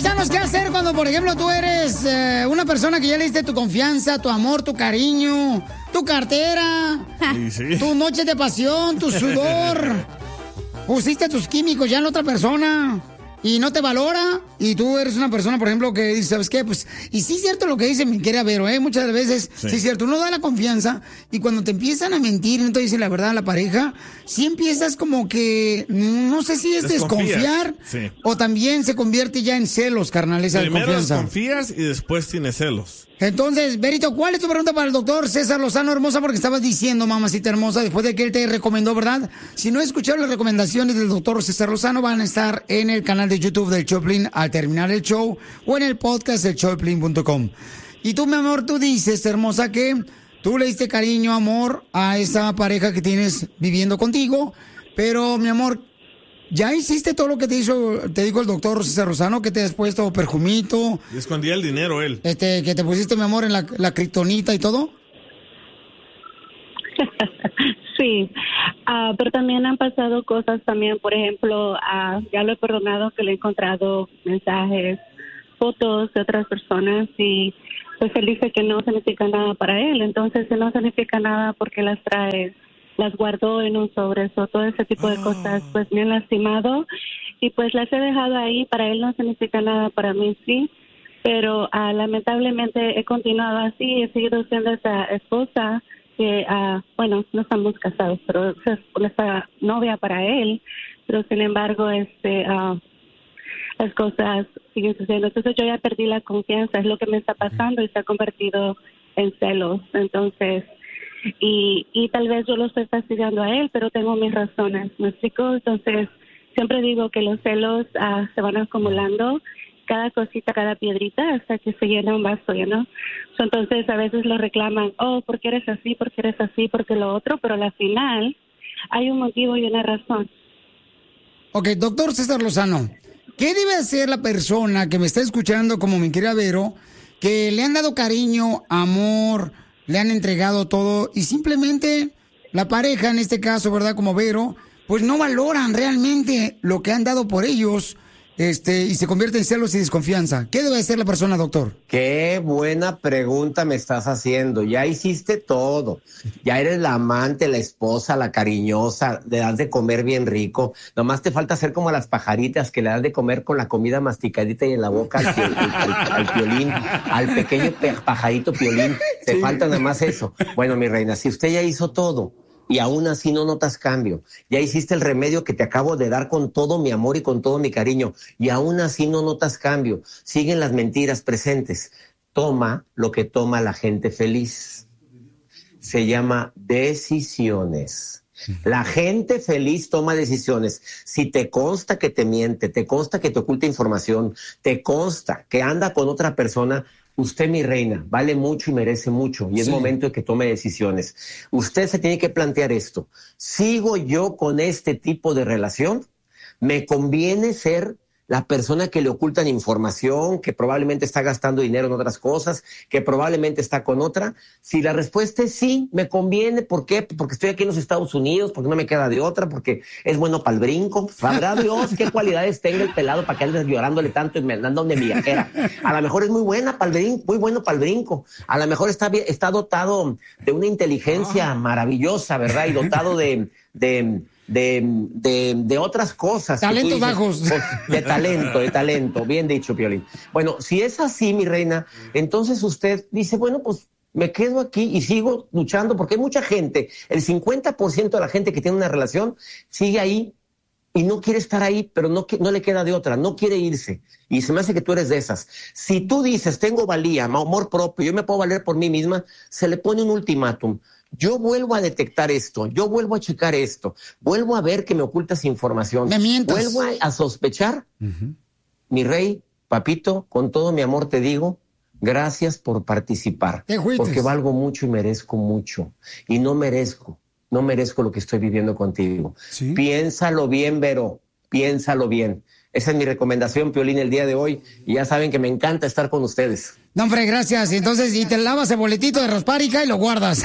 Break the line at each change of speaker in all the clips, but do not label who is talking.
paisanos, ¿qué hacer cuando, por ejemplo, tú eres una persona que ya le diste tu confianza, tu amor, tu cariño, tu cartera,
sí.
tu noche de pasión, tu sudor? Pusiste tus químicos ya en otra persona y no te valora, y tú eres una persona, por ejemplo, que dice, ¿sabes qué? Pues, y sí es cierto lo que dice mi querida Vero, muchas veces, sí es cierto, uno da la confianza, y cuando te empiezan a mentir, no te dicen la verdad a la pareja, sí empiezas como que, no sé si es desconfiar, o también se convierte ya en celos, carnal, esa
Primero
confianza.
desconfías y después tienes celos.
Entonces, Berito, ¿cuál es tu pregunta para el doctor César Lozano, hermosa? Porque estabas diciendo, mamacita hermosa, después de que él te recomendó, ¿verdad? Si no escucharon las recomendaciones del doctor César Lozano, van a estar en el canal de YouTube del Choplin al terminar el show o en el podcast de choplin.com. Y tú, mi amor, tú dices, hermosa, que tú le diste cariño, amor a esa pareja que tienes viviendo contigo, pero, mi amor, ¿ya hiciste todo lo que te dijo el doctor César Lozano? ¿Que te has puesto perfumito?
Y escondía el dinero él.
¿Que te pusiste, mi amor, en la kriptonita y todo?
Sí, pero también han pasado cosas también, por ejemplo, ya lo he perdonado, que le he encontrado mensajes, fotos de otras personas, y pues él dice que no significa nada para él. Entonces, si no significa nada, ¿por qué las trae? Las guardó en un sobre, todo ese tipo de cosas, pues me han lastimado, y pues las he dejado ahí. Para él no significa nada, para mí sí, pero lamentablemente he continuado así, he seguido siendo esa esposa que, bueno, no estamos casados, pero es esa novia para él, pero sin embargo, las cosas siguen sucediendo. Entonces yo ya perdí la confianza, es lo que me está pasando, y se ha convertido en celos. Entonces, y tal vez yo lo estoy fastidiando a él, pero tengo mis razones, ¿me explico? Entonces, siempre digo que los celos se van acumulando, cada cosita, cada piedrita, hasta que se llena un vaso, ¿no? Entonces, a veces lo reclaman, ¿por qué eres así? ¿Por qué eres así? ¿Por qué lo otro? Pero al final hay un motivo y una razón.
Ok, doctor César Lozano, ¿qué debe hacer la persona que me está escuchando, como mi querida Vero, que le han dado cariño, amor, le han entregado todo, y simplemente la pareja, en este caso, ¿verdad?, como Vero, pues no valoran realmente lo que han dado por ellos, y se convierte en celos y desconfianza? ¿Qué debe hacer la persona, doctor?
Qué buena pregunta me estás haciendo. Ya hiciste todo. Ya eres la amante, la esposa, la cariñosa, le das de comer bien rico. Nomás te falta hacer como las pajaritas, que le das de comer con la comida masticadita y en la boca al Piolín, al pequeño pajarito Piolín. Te falta nada más eso. Bueno, mi reina, si usted ya hizo todo y aún así no notas cambio, ya hiciste el remedio que te acabo de dar con todo mi amor y con todo mi cariño, y aún así no notas cambio, siguen las mentiras presentes, toma lo que toma la gente feliz. Se llama decisiones. La gente feliz toma decisiones. Si te consta que te miente, te consta que te oculta información, te consta que anda con otra persona, usted, mi reina, vale mucho y merece mucho, y es momento de que tome decisiones. Usted se tiene que plantear esto: ¿sigo yo con este tipo de relación? ¿Me conviene ser la persona que le ocultan información, que probablemente está gastando dinero en otras cosas, que probablemente está con otra? Si la respuesta es sí, me conviene. ¿Por qué? Porque estoy aquí en los Estados Unidos, porque no me queda de otra, porque es bueno para el brinco. Sabrá Dios qué cualidades tenga el pelado para que andes llorándole tanto y me andando de viajera. A lo mejor es muy buena para el brinco, muy bueno para el brinco. A lo mejor está dotado de una inteligencia maravillosa, ¿verdad? Y dotado de otras cosas.
Talentos bajos.
De talento, bien dicho, Piolín. Bueno, si es así, mi reina, entonces usted dice, bueno, pues me quedo aquí y sigo luchando, porque hay mucha gente, el 50% de la gente que tiene una relación sigue ahí y no quiere estar ahí, pero no le queda de otra, no quiere irse. Y se me hace que tú eres de esas. Si tú dices, tengo valía, amor propio, yo me puedo valer por mí misma, se le pone un ultimátum. Yo vuelvo a detectar esto, yo vuelvo a checar esto, vuelvo a ver que me ocultas información,
me mientas,
vuelvo a sospechar. Mi rey, papito, con todo mi amor te digo, gracias por participar, porque valgo mucho y merezco mucho, y no merezco lo que estoy viviendo contigo. ¿Sí? Piénsalo bien, Vero, piénsalo bien. Esa es mi recomendación, Piolín, el día de hoy, y ya saben que me encanta estar con ustedes.
No, hombre, gracias. Entonces, y te lavas el boletito de Rasparica y lo guardas.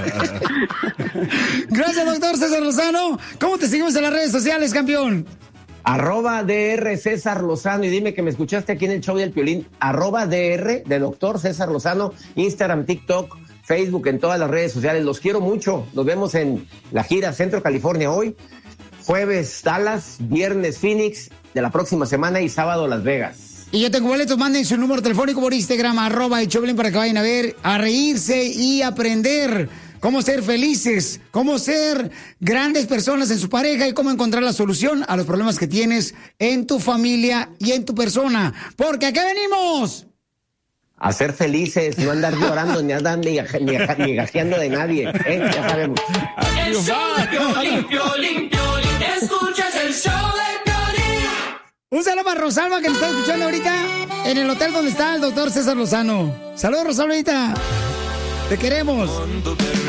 Gracias, doctor César Lozano. ¿Cómo te seguimos en las redes sociales, campeón?
@DR César Lozano, y dime que me escuchaste aquí en el show del Piolín. @DR de Doctor César Lozano, Instagram, TikTok, Facebook, en todas las redes sociales. Los quiero mucho. Nos vemos en la gira Centro California hoy, jueves Dallas, viernes Phoenix de la próxima semana y sábado Las Vegas.
Y yo tengo boletos, manden su número telefónico por Instagram, @el para que vayan a ver, a reírse y aprender cómo ser felices, cómo ser grandes personas en su pareja y cómo encontrar la solución a los problemas que tienes en tu familia y en tu persona. Porque ¿a qué venimos?
A ser felices, no andar llorando ni andar ni gajeando de nadie, ya sabemos.
El show de Piolín, Piolín, Piolín, escuchas el show de Piolín.
Un saludo para Rosalba, que nos está escuchando ahorita en el hotel donde está el doctor César Lozano. Saludos, Rosalba. Te queremos.